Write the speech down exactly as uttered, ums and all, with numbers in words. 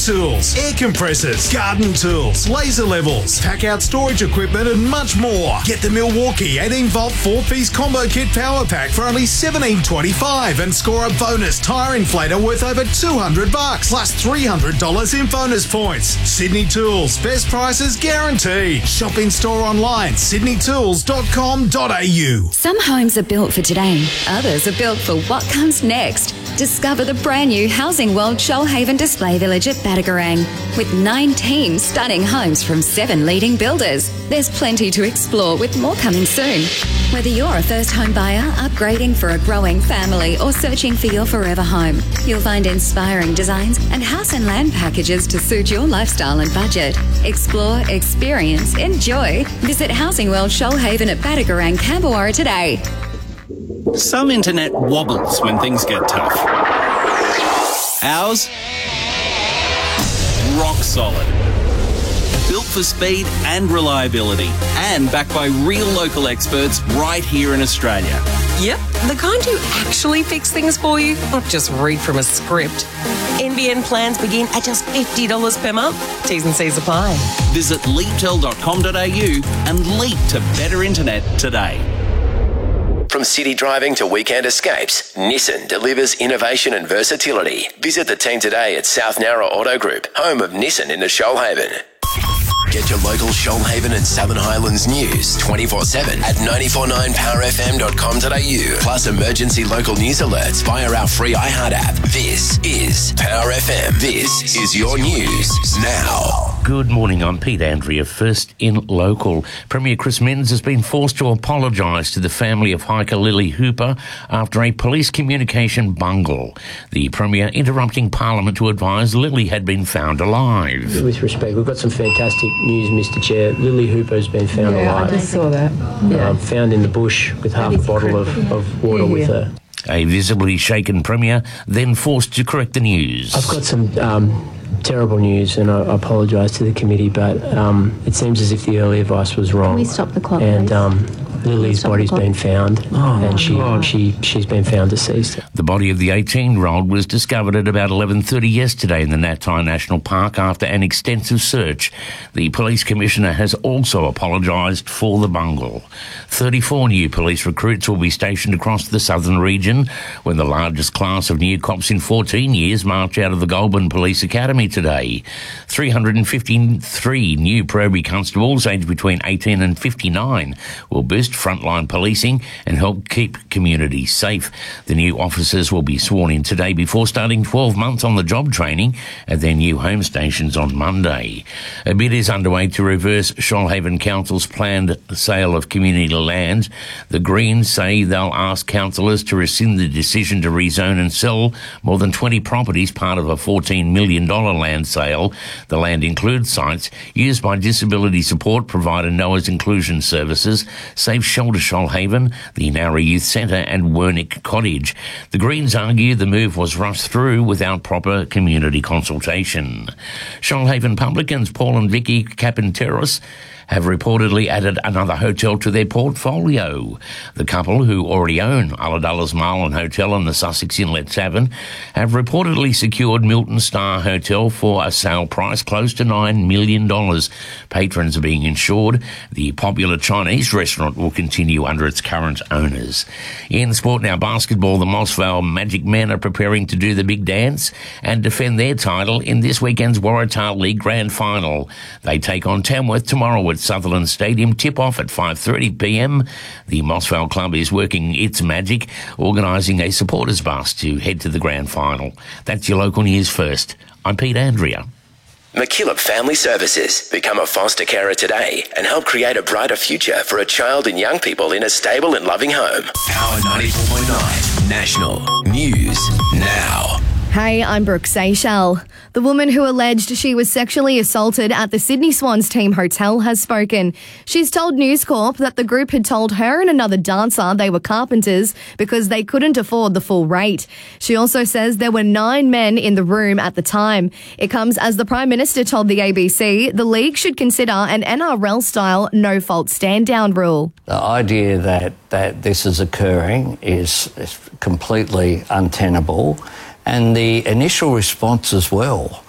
tools, air compressors, garden tools, laser levels, pack-out storage equipment and much more. Get the Milwaukee eighteen volt four-piece combo kit power pack for only seventeen twenty-five and score a bonus tyre inflator worth over two hundred bucks plus three hundred dollars in bonus points. Sydney Tools, best prices guaranteed. Shop in store online, sydney tools dot com dot a u. Some homes are built for today, others are built for what comes next. Discover the brand new Housing World Shoalhaven Display Village at Badagarang with nineteen stunning homes from seven leading builders. There's plenty to explore with more coming soon. Whether you're a first home buyer, upgrading for a growing family or searching for your forever home, you'll find inspiring designs and house and land packages to suit your lifestyle and budget. Explore, experience, enjoy. Visit Housing World Shoalhaven at Badagarang, Camberwara today. Some internet wobbles when things get tough. Ours? Rock solid. Built for speed and reliability, and backed by real local experts right here in Australia. Yep, the kind who actually fix things for you, not just read from a script. N B N plans begin at just fifty dollars per month. T's and C's apply. Visit leaptel dot com dot a u and leap to better internet today. From city driving to weekend escapes, Nissan delivers innovation and versatility. Visit the team today at South Nowra Auto Group, home of Nissan in the Shoalhaven. Get your local Shoalhaven and Southern Highlands news twenty-four seven at nine four nine power f m dot com dot a u. Plus emergency local news alerts via our free iHeart app. This is Power F M. This is your news now. Good morning, I'm Pete Andrea. First in local. Premier Chris Minns has been forced to apologise to the family of hiker Lily Hooper after a police communication bungle. The Premier interrupting Parliament to advise Lily had been found alive. With respect, we've got some fantastic news, Mister Chair. Lily Hooper has been found yeah, alive. I just saw that. Yeah. Um, found in the bush with half a bottle of, of water yeah, with yeah. her. A visibly shaken Premier then forced to correct the news. I've got some um, terrible news, and I, I apologise to the committee, but um, it seems as if the early advice was wrong. Can we stop the clock, And please? um, Lily's body's been found, Oh, and she, God. she, she's been found deceased. The body of the eighteen-year-old was discovered at about eleven thirty yesterday in the Natai National Park after an extensive search. The Police Commissioner has also apologised for the bungle. thirty-four new police recruits will be stationed across the southern region when the largest class of new cops in fourteen years march out of the Goulburn Police Academy today. three hundred fifty-three new Prairie constables aged between eighteen and fifty-nine will boost frontline policing and help keep communities safe. The new officers will be sworn in today before starting twelve months on the job training at their new home stations on Monday. A bid is underway to reverse Shoalhaven Council's planned sale of community land. The Greens say they'll ask councillors to rescind the decision to rezone and sell more than twenty properties, part of a fourteen million dollars land sale. The land includes sites used by disability support provider Noah's Inclusion Services, Safe Shelter Shoalhaven, the Nowra Youth Centre and Wernick Cottage. The Greens argue the move was rushed through without proper community consultation. Shoalhaven publicans Paul and Vicky Capenteros have reportedly added another hotel to their portfolio. The couple, who already own Ulladulla's Marlin Hotel and the Sussex Inlet Tavern, have reportedly secured Milton Star Hotel for a sale price close to nine million dollars. Patrons are being insured. The popular Chinese restaurant will continue under its current owners. In sport now, basketball, the Mossvale Magic Men are preparing to do the big dance and defend their title in this weekend's Waratah League Grand Final. They take on Tamworth tomorrow at Sutherland Stadium, tip-off at five thirty p m. The Mossvale Club is working its magic, organising a supporters bus to head to the grand final. That's your local news first. I'm Pete Andrea. McKillop Family Services. Become a foster carer today and help create a brighter future for a child and young people in a stable and loving home. Power ninety-four point nine National News Now. Hey, I'm Brooke Seychelles. The woman who alleged she was sexually assaulted at the Sydney Swans team hotel has spoken. She's told News Corp that the group had told her and another dancer they were carpenters because they couldn't afford the full rate. She also says there were nine men in the room at the time. It comes as the Prime Minister told the A B C the league should consider an N R L-style no-fault stand-down rule. The idea that, that this is occurring is, is completely untenable. And the initial response as well